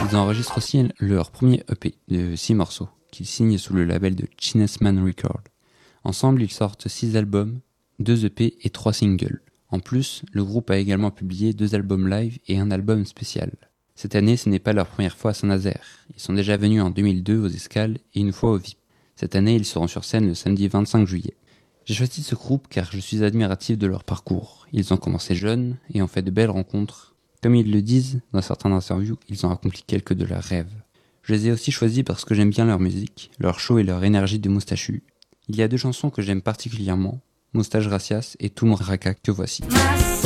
Ils enregistrent aussi leur premier EP de 6 morceaux, qu'ils signent sous le label de Chinesman Records. Ensemble, ils sortent 6 albums, 2 EP et 3 singles. En plus, le groupe a également publié 2 albums live et un album spécial. Cette année, ce n'est pas leur première fois à Saint-Nazaire. Ils sont déjà venus en 2002 aux Escales et une fois au VIP. Cette année, ils seront sur scène le samedi 25 juillet. J'ai choisi ce groupe car je suis admiratif de leur parcours. Ils ont commencé jeunes et ont fait de belles rencontres. Comme ils le disent dans certaines interviews, ils ont accompli quelques de leurs rêves. Je les ai aussi choisis parce que j'aime bien leur musique, leur show et leur énergie de moustachus. Il y a 2 chansons que j'aime particulièrement, Moustache Gracias et Tout mon Raka que voici.